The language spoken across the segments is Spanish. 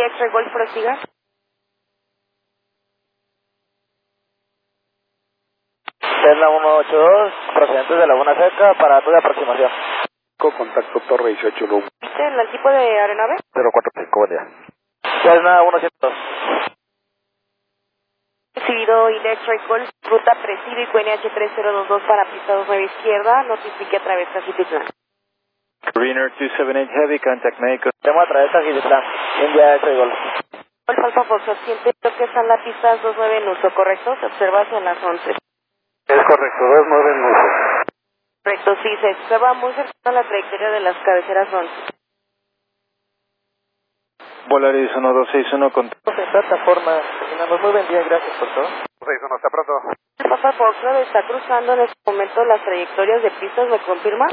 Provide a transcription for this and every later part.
X-Ray Golf, prosiga. Cessna 182, procedentes de Laguna Seca, para tu de aproximación. Contacto Torre 18 Lum. ¿Viste el tipo de aeronave? 045, buen día. Cessna 182. Recibido X-Ray Golf, ruta Precívico NH3022 para pista 29 izquierda, notifique a través de Citizen. Greener 278 Heavy, contact México. Tenemos a través de Citizen, India X-Ray Golf. Golf Alfa Fox, asiente que está en la pista 29 en uso, ¿correcto? Se observa hacia las 11. Es correcto, 29 en uso. Correcto, sí, se observa muy cercano a la trayectoria de las cabeceras 11. Volaris 1261, contacto. En plataforma, terminamos. Muy buen día, gracias por todo. 61, hasta pronto. Alfa Fox está cruzando en este momento las trayectorias de pistas, ¿me confirma?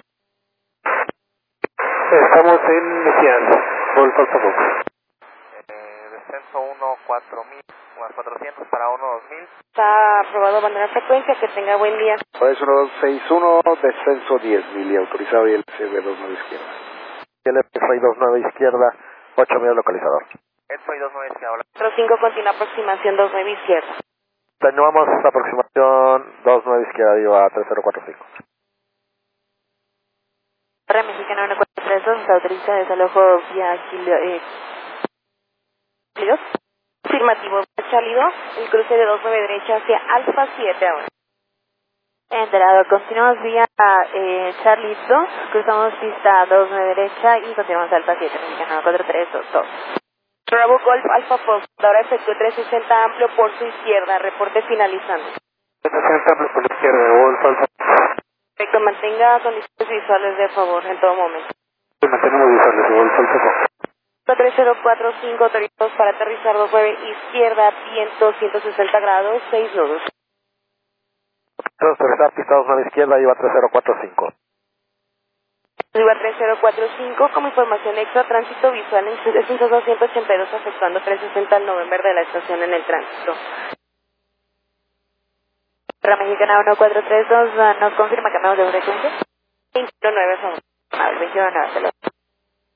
Estamos iniciando. Golf Alfa Fox. Descenso 1, 4000, 400 para 1, 2000. Está aprobado bandera frecuencia, que tenga buen día. Pues 1261, descenso 10.000 y autorizado y el CB29 izquierda. El X-Ray 29 izquierda, 8000 localizador. X-Ray 29 izquierda. 05 continúa aproximación 29 izquierda. Continuamos aproximación 29 izquierda, digo a 3045. Torre Mexicana 1432, se autoriza desalojo vía Kilo. Afirmativo, Charlie 2, el cruce de 29 derecha hacia Alfa 7 ahora. Enterado, continuamos vía Charlie 2, cruzamos pista 29 derecha y continuamos Alfa 7, Mexicana 4322. Bravo Golf Alfa Fox, ahora efectúe 360 amplio por su izquierda, reporte finalizando. 360 amplio por la izquierda, Golf Alfa. Perfecto, mantenga condiciones visuales de favor en todo momento. Mantenemos visuales, Golf Alfa. 3045 autorizados para aterrizar 29 izquierda, viento 160 grados, 6 nudos. Autorizar pista 29 izquierda, iba 3045. Iba 3045, como información extra, tránsito visual en 282 afectando 360 al November de la estación en el tránsito. Torre Mexicana 1432, nos confirma que cambiamos de frecuencia. 219, favor. 219,